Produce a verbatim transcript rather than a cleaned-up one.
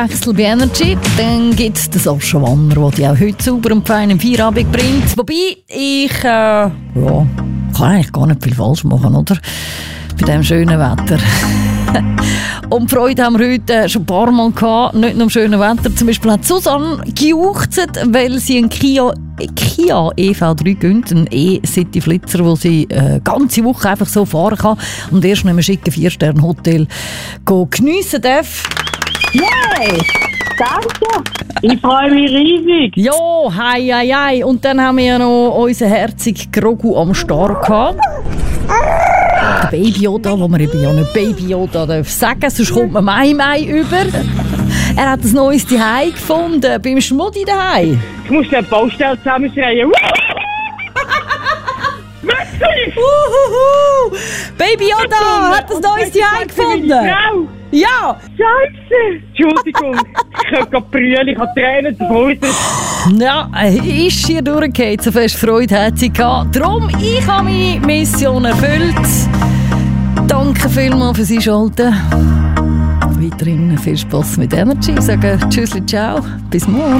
Wechsel bei Energy, dann gibt es den Sascha Wanner, der dich auch heute sauber und fein im Feierabend bringt. Wobei, ich äh, ja, kann eigentlich gar nicht viel falsch machen, oder? Bei diesem schönen Wetter. Und die Freude haben wir heute schon ein paar Mal gehabt, nicht nur im schönen Wetter. Zum Beispiel hat Susanne gejuchzt, weil sie einen Kia, Kia E V drei gönnt, einen E-City-Flitzer, den sie eine ganze Woche einfach so fahren kann und erst noch in einem schicken Vier-Sterne-Hotel geniessen darf. Yay! Danke! Ich freue mich riesig! Ja, hei, hei, hei. Und dann haben wir ja noch unseren herzigen Grogu am Start gehabt. Der Baby Yoda, wo man eben ja nicht Baby Yoda darf sagen, sonst kommt man Mai Mai über. Er hat ein neues Zuhause gefunden, beim Schmuddi daheim. Ich muss eine Baustelle zusammenschreien. Uhuhu. Baby Yoda hat ein neues Zuhause gefunden. Ja! Scheiße! Entschuldigung, ich kann gerade brüllen, ich habe Tränen zu Freude. Ja, ist hier durchgefallen, so fest Freude hat sie gehabt. Darum, ich habe meine Mission erfüllt. Danke vielmals fürs Einschalten. Weiterhin viel Spass mit Energy. Ich sage Tschüss, ciao, bis morgen.